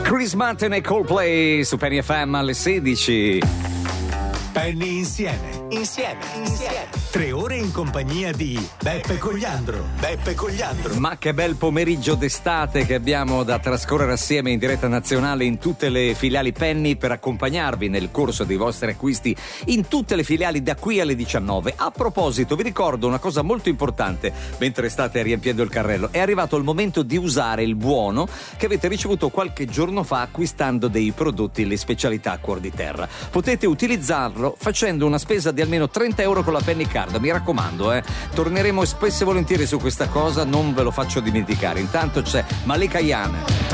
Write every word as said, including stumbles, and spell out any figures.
Chris Martin e Coldplay su Penny F M alle sedici. Penny insieme, insieme, insieme. Tre ore in compagnia di Beppe Cogliandro. Beppe Cogliandro. Ma che bel pomeriggio d'estate che abbiamo da trascorrere assieme in diretta nazionale in tutte le filiali Penny per accompagnarvi nel corso dei vostri acquisti in tutte le filiali da qui alle diciannove. A proposito, vi ricordo una cosa molto importante mentre state riempiendo il carrello. È arrivato il momento di usare il buono che avete ricevuto qualche giorno fa acquistando dei prodotti Le Specialità a Cuor di Terra. Potete utilizzarlo facendo una spesa di almeno trenta euro con la Penny Card, mi raccomando, eh. Torneremo spesso e volentieri su questa cosa, non ve lo faccio dimenticare. Intanto c'è Malika Ayane.